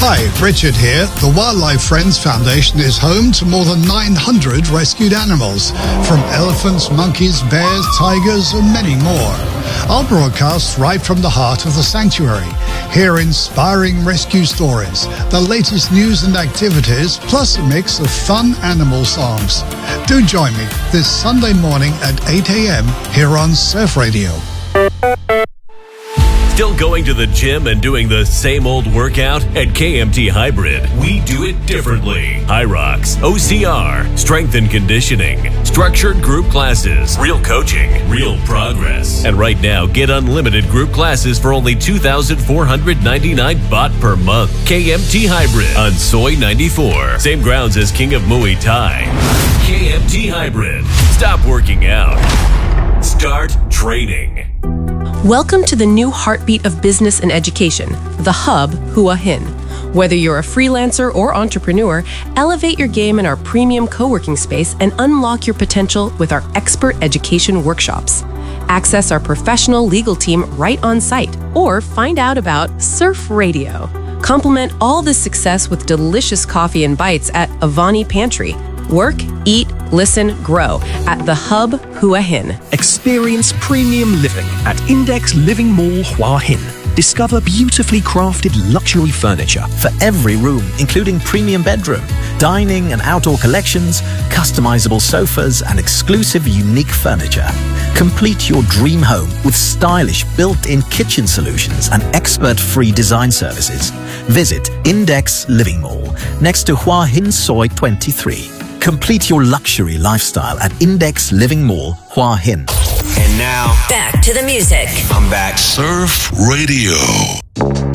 Hi, Richard here. The Wildlife Friends Foundation is home to more than 900 rescued animals, from elephants, monkeys, bears, tigers, and many more. Our broadcasts right from the heart of the sanctuary. Hear inspiring rescue stories, the latest news and activities, plus a mix of fun animal songs. Do join me this Sunday morning at 8 a.m. here on Surf Radio. Still going to the gym and doing the same old workout? At KMT Hybrid, we do it differently. Hyrox, OCR, strength and conditioning, structured group classes, real coaching, real progress. And right now, get unlimited group classes for only $2,499 baht per month. KMT Hybrid on Soi 94. Same grounds as King of Muay Thai. KMT Hybrid. Stop working out. Start training. Welcome to the new heartbeat of business and education, the Hub Hua Hin. Whether you're a freelancer or entrepreneur, elevate your game in our premium co-working space and unlock your potential with our expert education workshops. Access our professional legal team right on site or find out about Surf Radio. Complement all this success with delicious coffee and bites at Avani Pantry. Work, eat, listen, grow at the Hub Hua Hin. Experience premium living at Index Living Mall Hua Hin. Discover beautifully crafted luxury furniture for every room, including premium bedroom, dining and outdoor collections, customizable sofas, and exclusive unique furniture. Complete your dream home with stylish built-in kitchen solutions and expert-free design services. Visit Index Living Mall next to Hua Hin Soi 23. Complete your luxury lifestyle at Index Living Mall, Hua Hin. And now, back to the music. I'm back. Surf Radio.